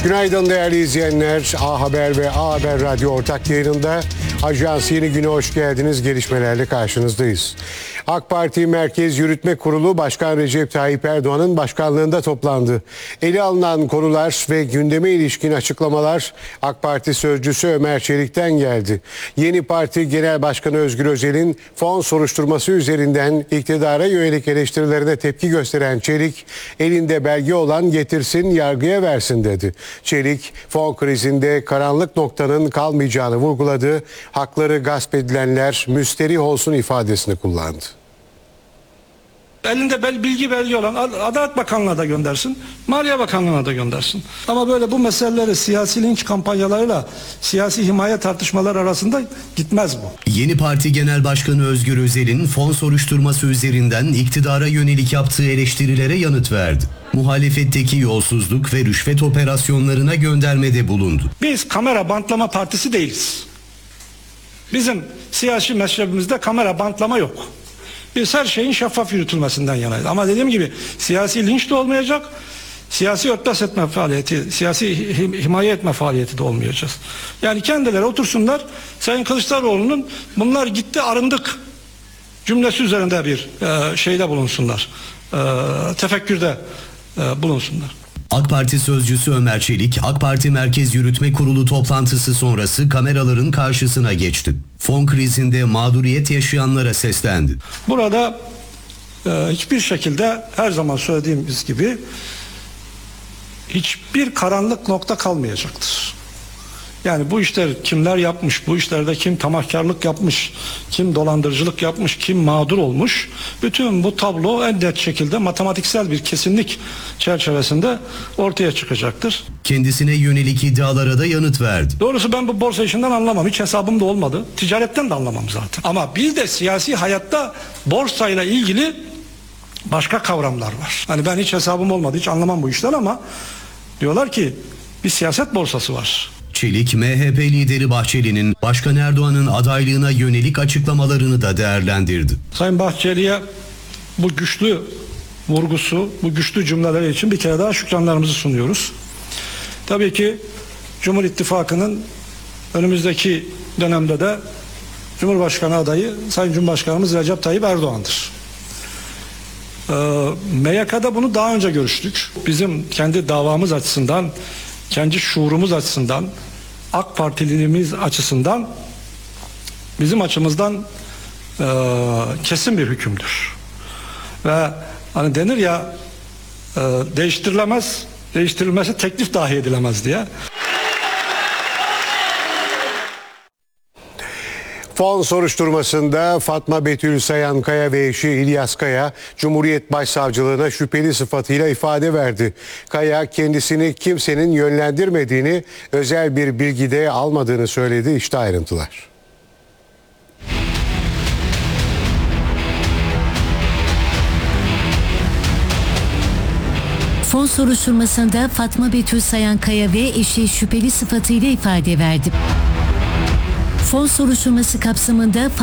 Günaydın değerli izleyenler. A Haber ve A Haber Radyo ortak yayınında Ajans Yeni Gün'e hoş geldiniz. Gelişmelerle karşınızdayız. AK Parti Merkez Yürütme Kurulu Başkan Recep Tayyip Erdoğan'ın başkanlığında toplandı. Ele alınan konular ve gündeme ilişkin açıklamalar AK Parti sözcüsü Ömer Çelik'ten geldi. Yeni Parti Genel Başkanı Özgür Özel'in fon soruşturması üzerinden iktidara yönelik eleştirilerine tepki gösteren Çelik, elinde belge olan getirsin yargıya versin dedi. Çelik, fon krizinde karanlık noktanın kalmayacağını vurguladı. Hakları gasp edilenler müsterih olsun ifadesini kullandı. Elinde bilgi belge olan Adalet Bakanlığı'na da göndersin, Maliye Bakanlığı'na da göndersin. Ama böyle bu meseleleri siyasi linç kampanyalarıyla siyasi himaye tartışmalar arasında gitmez bu. Yeni Parti Genel Başkanı Özgür Özel'in fon soruşturması üzerinden iktidara yönelik yaptığı eleştirilere yanıt verdi. Muhalefetteki yolsuzluk ve rüşvet operasyonlarına göndermede bulundu. Biz kamera bantlama partisi değiliz. Bizim siyasi meşrebimizde kamera bantlama yok. Biz her şeyin şeffaf yürütülmesinden yanayız. Ama dediğim gibi siyasi linç de olmayacak, siyasi örtbas etme faaliyeti, siyasi himaye etme faaliyeti de olmayacağız. Yani kendileri otursunlar, Sayın Kılıçdaroğlu'nun bunlar gitti arındık cümlesi üzerinde bir şeyde bulunsunlar, tefekkürde bulunsunlar. AK Parti sözcüsü Ömer Çelik, AK Parti Merkez Yürütme Kurulu toplantısı sonrası kameraların karşısına geçti. Fon krizinde mağduriyet yaşayanlara seslendi. Burada hiçbir şekilde her zaman söylediğimiz gibi hiçbir karanlık nokta kalmayacaktır. Yani bu işler kimler yapmış, bu işlerde kim tamahkarlık yapmış, kim dolandırıcılık yapmış, kim mağdur olmuş. Bütün bu tablo en net şekilde matematiksel bir kesinlik çerçevesinde ortaya çıkacaktır. Kendisine yönelik iddialara da yanıt verdi. Doğrusu ben bu borsa işinden anlamam. Hiç hesabım da olmadı. Ticaretten de anlamam zaten. Ama bir de siyasi hayatta borsayla ilgili başka kavramlar var. Hani ben hiç hesabım olmadı, hiç anlamam bu işten ama diyorlar ki bir siyaset borsası var. Çelik, MHP lideri Bahçeli'nin Başkan Erdoğan'ın adaylığına yönelik açıklamalarını da değerlendirdi. Sayın Bahçeli'ye bu güçlü vurgusu, bu güçlü cümleleri için bir kere daha şükranlarımızı sunuyoruz. Tabii ki Cumhur İttifakı'nın önümüzdeki dönemde de Cumhurbaşkanı adayı Sayın Cumhurbaşkanımız Recep Tayyip Erdoğan'dır. MYK'da bunu daha önce görüştük. Bizim kendi davamız açısından, kendi şuurumuz açısından, AK Partililiğimiz açısından, bizim açımızdan kesin bir hükümdür. Ve hani denir ya değiştirilemez, değiştirilmesi teklif dahi edilemez diye. Fon soruşturmasında Fatma Betül Sayankaya ve eşi İlyas Kaya, Cumhuriyet Başsavcılığına şüpheli sıfatıyla ifade verdi. Kaya kendisini kimsenin yönlendirmediğini, özel bir bilgide almadığını söyledi. İşte ayrıntılar. Fon soruşturmasında Fatma Betül Sayankaya ve eşi şüpheli sıfatıyla ifade verdi. Fon soruşturması kapsamında